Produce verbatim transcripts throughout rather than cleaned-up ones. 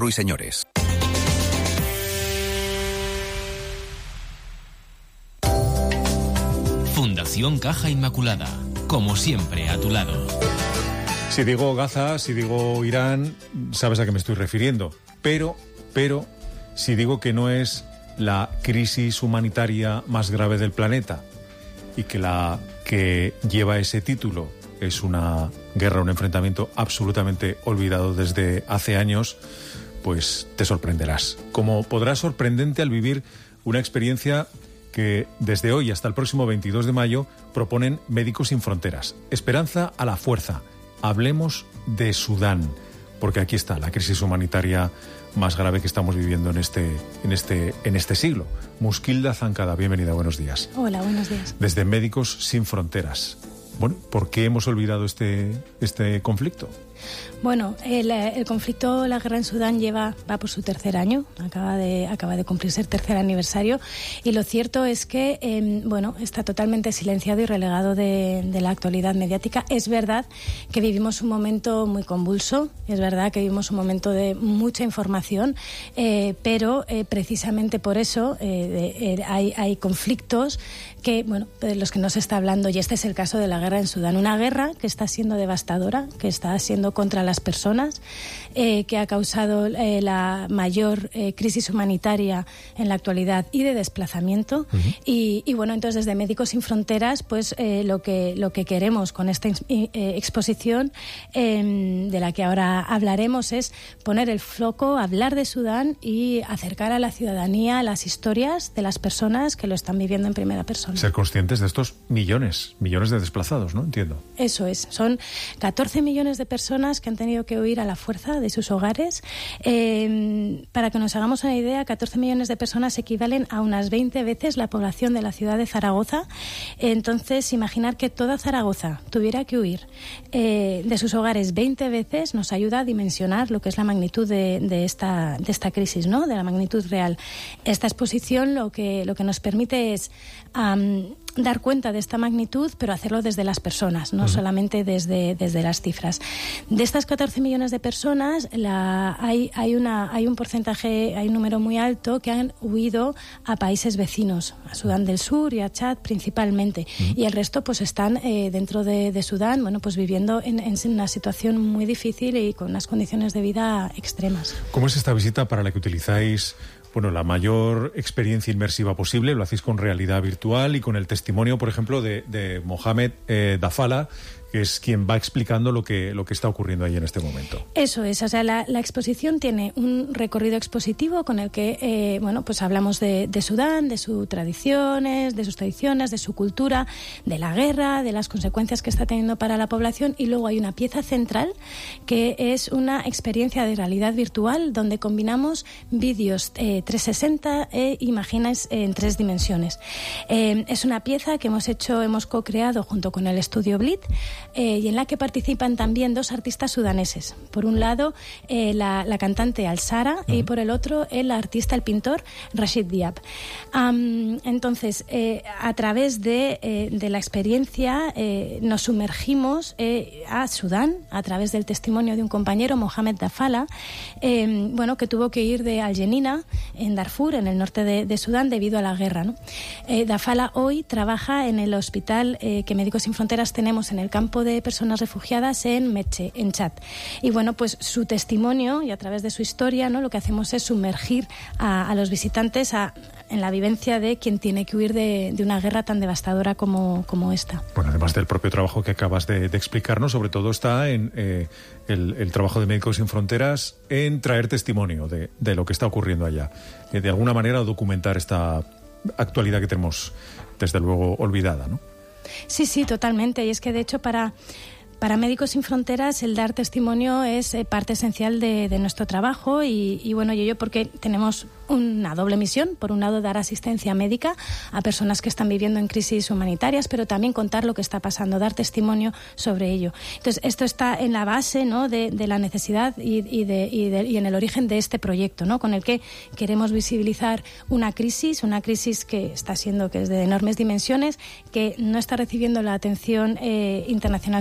Ruiseñores. Fundación Caja Inmaculada, como siempre a tu lado. Si digo Gaza, si digo Irán, sabes a qué me estoy refiriendo. Pero, pero, si digo que no es la crisis humanitaria más grave del planeta y que la que lleva ese título es una guerra, un enfrentamiento absolutamente olvidado desde hace años, pues te sorprenderás. Como podrás sorprendente al vivir una experiencia que desde hoy hasta el próximo veintidós de mayo proponen Médicos Sin Fronteras. Esperanza a la fuerza. Hablemos de Sudán, porque aquí está la crisis humanitaria más grave que estamos viviendo en este, en este, en este siglo. Muskilda Zancada, bienvenida, buenos días. Hola, buenos días. Desde Médicos Sin Fronteras. Bueno, ¿por qué hemos olvidado este, este conflicto? Bueno, el, el conflicto, la guerra en Sudán lleva, va por su tercer año, acaba de, acaba de cumplirse el tercer aniversario, y lo cierto es que, eh, bueno, está totalmente silenciado y relegado de, de la actualidad mediática. Es verdad que vivimos un momento muy convulso, es verdad que vivimos un momento de mucha información, eh, pero eh, precisamente por eso eh, de, eh, hay, hay conflictos que, bueno, de los que no se está hablando, y este es el caso de la guerra en Sudán. Una guerra que está siendo devastadora, que está siendo contra las personas, eh, que ha causado eh, la mayor eh, crisis humanitaria en la actualidad y de desplazamiento. Uh-huh. y, y bueno, entonces desde Médicos Sin Fronteras, pues eh, lo que lo que queremos con esta eh, exposición eh, de la que ahora hablaremos es poner el foco, hablar de Sudán y acercar a la ciudadanía las historias de las personas que lo están viviendo en primera persona. Ser conscientes de estos millones, millones de desplazados, ¿no? Entiendo. Eso es, son catorce millones de personas que han tenido que huir a la fuerza de sus hogares. Eh, para que nos hagamos una idea, catorce millones de personas equivalen a unas veinte veces la población de la ciudad de Zaragoza. Entonces, imaginar que toda Zaragoza tuviera que huir eh, de sus hogares veinte veces nos ayuda a dimensionar lo que es la magnitud de, de, esta, de esta crisis, ¿no? De la magnitud real. Esta exposición lo que, lo que nos permite es Um, dar cuenta de esta magnitud, pero hacerlo desde las personas, no uh-huh. solamente desde, desde las cifras. De estas catorce millones de personas, la, hay, hay, una, hay un porcentaje, hay un número muy alto que han huido a países vecinos, a Sudán del Sur y a Chad principalmente. Uh-huh. Y el resto pues están eh, dentro de, de Sudán, bueno, pues viviendo en, en una situación muy difícil y con unas condiciones de vida extremas. ¿Cómo es esta visita para la que utilizáis bueno, la mayor experiencia inmersiva posible? Lo hacéis con realidad virtual y con el testimonio, por ejemplo, de, de Mohamed eh, Dafala, que es quien va explicando lo que, lo que está ocurriendo ahí en este momento. Eso es, o sea, la, la exposición tiene un recorrido expositivo con el que, eh, bueno, pues hablamos de, de Sudán, de sus tradiciones, de sus tradiciones, de su cultura, de la guerra, de las consecuencias que está teniendo para la población, y luego hay una pieza central que es una experiencia de realidad virtual donde combinamos vídeos eh, trescientos sesenta e imágenes en tres dimensiones. Eh, es una pieza que hemos hecho, hemos co-creado junto con el estudio Blit, Eh, y en la que participan también dos artistas sudaneses. Por un lado, eh, la, la cantante Al-Sara, uh-huh. y por el otro, el artista, el pintor Rashid Diab. Um, entonces, eh, a través de, eh, de la experiencia, eh, nos sumergimos eh, a Sudán, a través del testimonio de un compañero, Mohamed Dafala, eh, bueno, que tuvo que ir de Al-Jenina, en Darfur, en el norte de, de Sudán, debido a la guerra, ¿no? Eh, Dafala hoy trabaja en el hospital eh, que Médicos Sin Fronteras tenemos en el campo de personas refugiadas en Meche, en Chad. Y bueno, pues su testimonio y a través de su historia, ¿no? Lo que hacemos es sumergir a, a los visitantes a, en la vivencia de quien tiene que huir de, de una guerra tan devastadora como, como esta. Bueno, además del propio trabajo que acabas de, de explicarnos, sobre todo está en eh, el, el trabajo de Médicos Sin Fronteras en traer testimonio de, de lo que está ocurriendo allá. Eh, de alguna manera documentar esta actualidad que tenemos, desde luego, olvidada, ¿no? Sí, sí, totalmente. Y es que, de hecho, para, para Médicos Sin Fronteras el dar testimonio es eh, parte esencial de, de nuestro trabajo y, y, bueno, y ello porque tenemos una doble misión. Por un lado, dar asistencia médica a personas que están viviendo en crisis humanitarias, pero también contar lo que está pasando, dar testimonio sobre ello. Entonces, esto está en la base, ¿no?, de, de la necesidad y, y, de, y, de, y en el origen de este proyecto, ¿no?, con el que queremos visibilizar una crisis, una crisis que está siendo, que es de enormes dimensiones, que no está recibiendo la atención eh, internacional suficiente,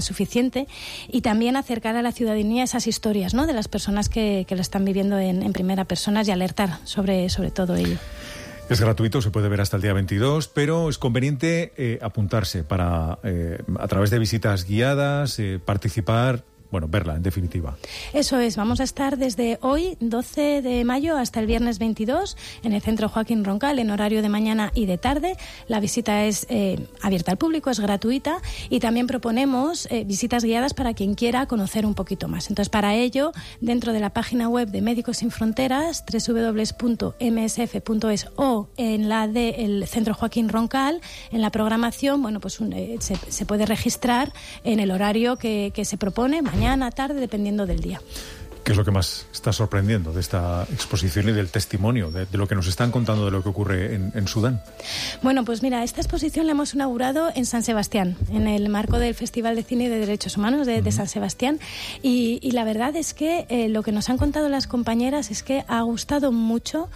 presente, y también acercar a la ciudadanía esas historias, ¿no?, de las personas que, que lo están viviendo en, en primera persona y alertar sobre, sobre todo ello. Es gratuito, se puede ver hasta el día veintidós, pero es conveniente eh, apuntarse para, eh, a través de visitas guiadas, eh, participar, bueno, verla, en definitiva. Eso es, vamos a estar desde hoy, doce de mayo, hasta el viernes veintidós, en el Centro Joaquín Roncal, en horario de mañana y de tarde. La visita es eh, abierta al público, es gratuita, y también proponemos eh, visitas guiadas para quien quiera conocer un poquito más. Entonces, para ello, dentro de la página web de Médicos Sin Fronteras, doble u doble u doble u punto eme ese efe punto es, o en la del Centro Joaquín Roncal, en la programación, bueno, pues un, eh, se, se puede registrar en el horario que, que se propone, mañana, tarde, dependiendo del día. ¿Qué es lo que más está sorprendiendo de esta exposición y del testimonio, de, de lo que nos están contando de lo que ocurre en, en Sudán? Bueno, pues mira, esta exposición la hemos inaugurado en San Sebastián, en el marco del Festival de Cine y de Derechos Humanos de, uh-huh. de San Sebastián, y, y la verdad es que eh, lo que nos han contado las compañeras es que ha gustado mucho,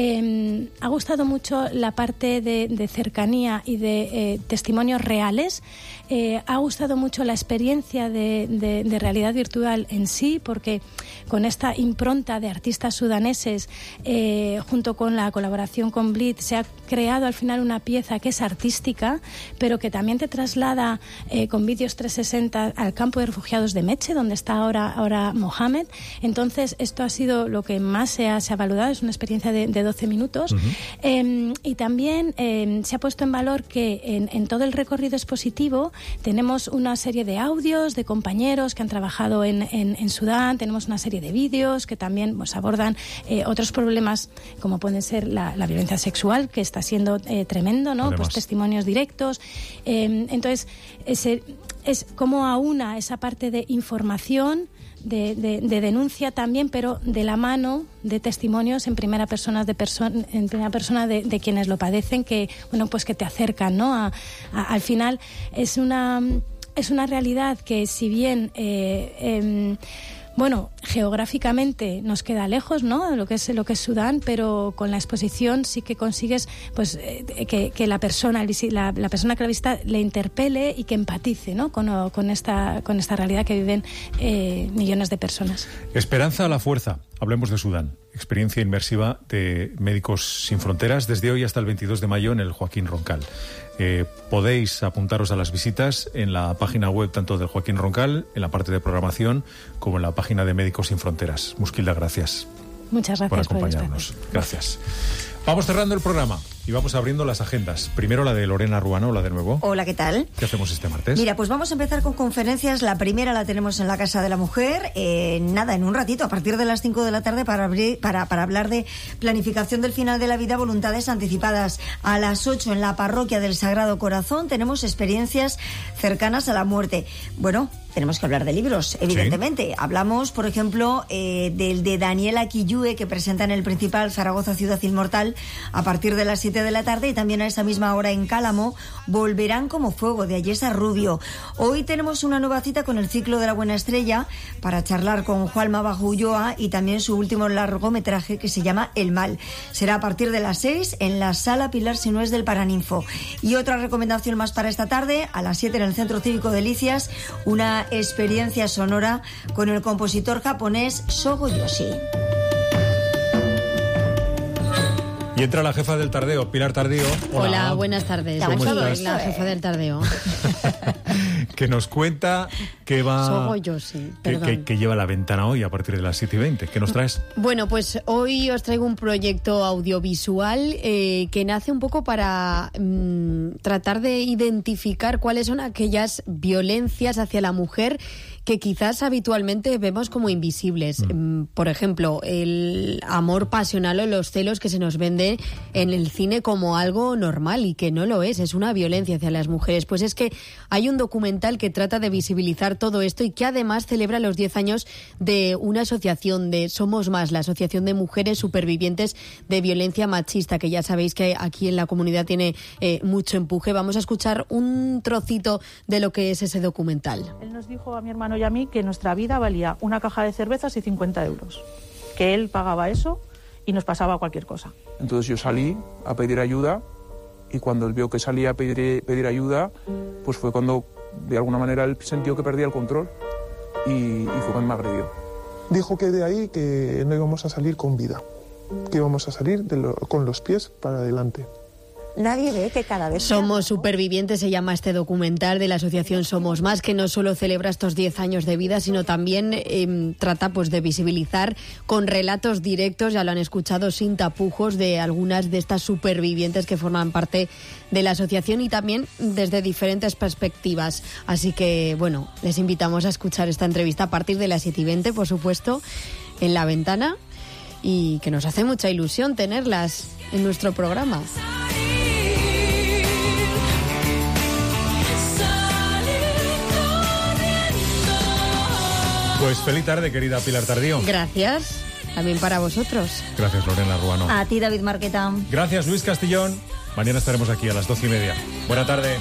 eh, ha gustado mucho la parte de, de cercanía y de eh, testimonios reales. Eh, ha gustado mucho la experiencia de, de, de realidad virtual en sí, porque con esta impronta de artistas sudaneses, eh, junto con la colaboración con Blitz, se ha creado al final una pieza que es artística, pero que también te traslada eh, con vídeos trescientos sesenta al campo de refugiados de Meche, donde está ahora, ahora Mohamed. Entonces, esto ha sido lo que más se ha, se ha valorado, es una experiencia de, de doce minutos. Uh-huh. Eh, y también eh, se ha puesto en valor que en, en todo el recorrido expositivo tenemos una serie de audios de compañeros que han trabajado en, en, en Sudán, tenemos una serie de vídeos que también pues, abordan eh, otros problemas, como pueden ser la, la violencia sexual, que está siendo eh, tremendo, ¿no? Pues testimonios directos. Eh, entonces, ese, es como aúna esa parte de información, De, de, de denuncia también, pero de la mano de testimonios en primera persona de perso- en primera persona de, de quienes lo padecen, que bueno, pues que te acercan, ¿no? A, a, al final es una es una realidad que, si bien eh, eh, bueno, geográficamente nos queda lejos, ¿no?, lo que es lo que es Sudán, pero con la exposición sí que consigues, pues, eh, que, que la persona, la, la persona que la visita le interpele y que empatice, ¿no?, con, con esta con esta realidad que viven eh, millones de personas. Esperanza a la fuerza. Hablemos de Sudán. Experiencia inmersiva de Médicos Sin Fronteras desde hoy hasta el veintidós de mayo en el Joaquín Roncal. Eh, podéis apuntaros a las visitas en la página web tanto del Joaquín Roncal, en la parte de programación, como en la página de Médicos Sin Fronteras. Musquilda, gracias. Muchas gracias por acompañarnos. Por gracias. Vamos cerrando el programa y vamos abriendo las agendas. Primero la de Lorena Ruano, la de nuevo. Hola, ¿qué tal? ¿Qué hacemos este martes? Mira, pues vamos a empezar con conferencias. La primera la tenemos en la Casa de la Mujer. Eh, nada, en un ratito, a partir de las cinco de la tarde, para, abrir, para, para hablar de planificación del final de la vida, voluntades anticipadas. A las ocho en la Parroquia del Sagrado Corazón tenemos experiencias cercanas a la muerte. Bueno, tenemos que hablar de libros, evidentemente. ¿Sí? Hablamos, por ejemplo, eh, del de Daniela Quillue, que presenta en el Principal Zaragoza Ciudad Inmortal a partir de las siete de la tarde, y también a esa misma hora en Cálamo, Volverán como fuego, de Ayesa Rubio. Hoy tenemos una nueva cita con el ciclo de la Buena Estrella para charlar con Juanma Bajo Ulloa y también su último largometraje, que se llama El Mal. Será a partir de las seis en la Sala Pilar Sinués del Paraninfo. Y otra recomendación más para esta tarde, a las siete en el Centro Cívico Delicias, una experiencia sonora con el compositor japonés Sogo Yoshi. Y entra la jefa del Tardeo, Pilar Tardío. Hola, Hola buenas tardes. ¿Cómo estás? La jefa del Tardeo. Que nos cuenta que va... Sogo Yoshi, que, que, que lleva la ventana hoy a partir de las siete y veinte. ¿Qué nos traes? Bueno, pues hoy os traigo un proyecto audiovisual eh, que nace un poco para mmm, tratar de identificar cuáles son aquellas violencias hacia la mujer que quizás habitualmente vemos como invisibles. Mm. Por ejemplo, el amor pasional o los celos que se nos vende en el cine como algo normal y que no lo es, es una violencia hacia las mujeres. Pues es que hay un documental que trata de visibilizar todo esto y que además celebra los diez años de una asociación, de Somos Más, la Asociación de Mujeres Supervivientes de Violencia Machista, que ya sabéis que aquí en la comunidad tiene eh, mucho empuje. Vamos a escuchar un trocito de lo que es ese documental. Él nos dijo a mi hermano y a mí que nuestra vida valía una caja de cervezas y cincuenta euros, que él pagaba eso y nos pasaba cualquier cosa. Entonces yo salí a pedir ayuda y cuando él vio que salía a pedir, pedir ayuda, pues fue cuando de alguna manera él sintió que perdía el control y, y fue cuando me agredió. Dijo que de ahí que no íbamos a salir con vida, que íbamos a salir de lo, con los pies para adelante. Nadie ve que cada vez... Somos Supervivientes se llama este documental de la asociación Somos Más, que no solo celebra estos diez años de vida, sino también eh, trata pues de visibilizar con relatos directos, ya lo han escuchado, sin tapujos, de algunas de estas supervivientes que forman parte de la asociación y también desde diferentes perspectivas. Así que, bueno, les invitamos a escuchar esta entrevista a partir de las siete y veinte, por supuesto, en La Ventana, y que nos hace mucha ilusión tenerlas en nuestro programa. Pues feliz tarde, querida Pilar Tardío. Gracias, también para vosotros. Gracias, Lorena Ruano. A ti, David Marqueta. Gracias, Luis Castillón. Mañana estaremos aquí a las doce y media. Buena tarde.